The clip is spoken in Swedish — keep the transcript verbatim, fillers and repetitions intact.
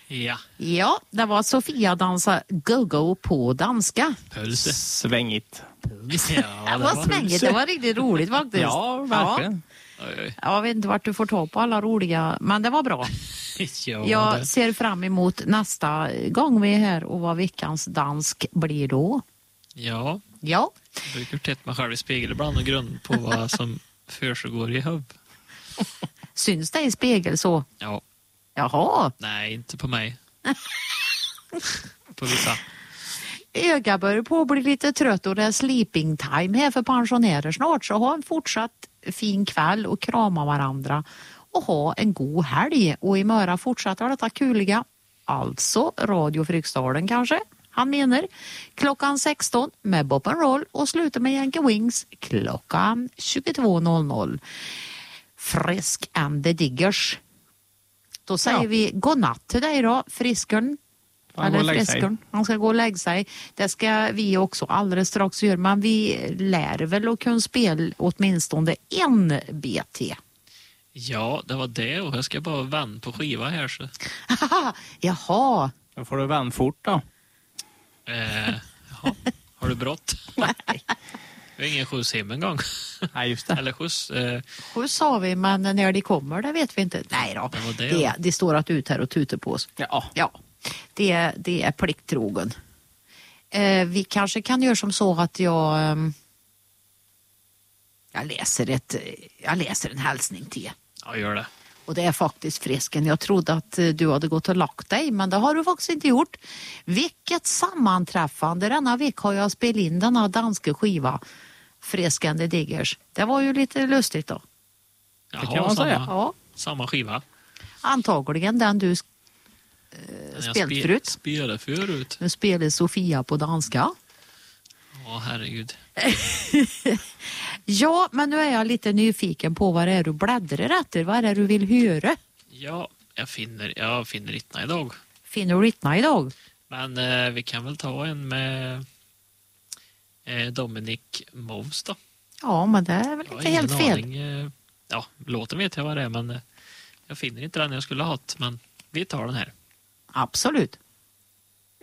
Ja. Ja, det var Sofia dansa go-go på danska. Pulse. Svängigt. Puls. Ja, Det var svängigt, det var riktigt roligt faktiskt. Ja, verkligen. Oj, oj. Ja, jag vet inte vart du får ta på alla roliga, men det var bra. Ja, Jag det. ser fram emot nästa gång vi är här och vad veckans dansk blir då. Ja, Ja, jag brukar titta mig själv i spegeln ibland och grund på vad som försiggår i huvudet. syns det i spegel så? Ja, Jaha, nej, inte på mig. På vissa. öga börjar på att bli lite trött och det är sleeping time här för pensionärer snart, så ha en fortsatt fin kväll och krama varandra och ha en god helg. Och i Möra fortsätter detta kuliga, alltså Radio Fryksdalen kanske han menar, klockan sexton med Bop and Roll och slutar med Yankee Wings klockan tjugotvå noll noll. Frisk and the Diggers. Då säger Ja. vi godnatt till dig då, Friskern. Han går och Eller lägger sig. Friskern. Han ska gå och lägga sig. Det ska vi också alldeles strax göra, men vi lär väl att kunna spela åtminstone en B T. Ja, det var det och jag ska bara vända på skiva här så. Jaha. Då får du vända fort då. Eh, jaha. Har du brott? Nej. Jag har ingen skjuts hem en gång. Nej, just det. Eller skjuts. Eh, Hur sa vi, men när de kommer, det vet vi inte. Nej då, Det var det, det, ja. det står att ut här och tuter på oss. Ja. Ja, det, det är plikttrogen. Eh, vi kanske kan göra som så att jag, ehm, jag, läser ett, jag läser en hälsning till. ja, gör det. Och det är faktiskt Frisken. Jag trodde att eh, du hade gått och lagt dig, men det har du faktiskt inte gjort. Vilket sammanträffande. Denna vecka har jag spelat in denna danska skiva, Frisken the Diggers. Det var ju lite lustigt då. Jaha, kan man samma, säga. Ja, samma skiva. antagligen den du eh, Den jag spelat spe- förut. Spelade förut. Nu spelar Sofia på danska. Ja, herregud. Ja, men nu är jag lite nyfiken på vad det är du bläddrar efter. Vad är det du vill höra? Ja, jag finner, jag finner inte idag. Finner du Ritna idag? Men eh, vi kan väl ta en med eh, Dominic Moves då. Ja, men det är väl Jag har inte helt ingen fel. aning, eh, ja, låten vet jag vad det är men eh, jag finner inte den jag skulle ha haft. Men vi tar den här. Absolut.